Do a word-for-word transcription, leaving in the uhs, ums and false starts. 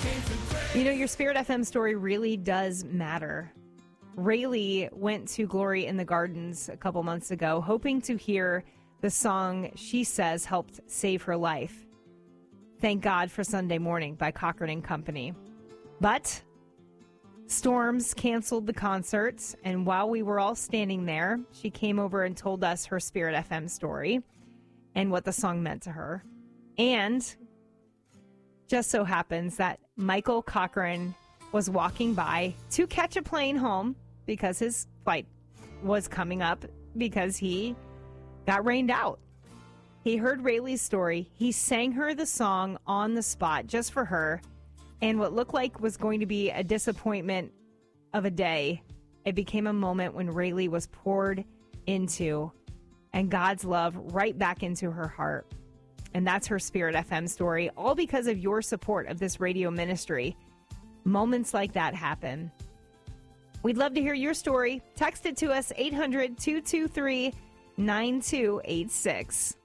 You know, your Spirit F M story really does matter. Rayleigh went to Glory in the Gardens a couple months ago, hoping to hear the song she says helped save her life. Thank God for Sunday Morning by Cochran and Company. But storms canceled the concert, and while we were all standing there, she came over and told us her Spirit F M story and what the song meant to her. And just so happens that Michael Cochran was walking by to catch a plane home because his flight was coming up because he got rained out. He heard Rayleigh's story. He sang her the song on the spot just for her. And what looked like was going to be a disappointment of a day, it became a moment when Rayleigh was poured into and God's love right back into her heart. And that's her Spirit F M story, all because of your support of this radio ministry. Moments like that happen. We'd love to hear your story. Text it to us, eight hundred, two two three, nine two eight six.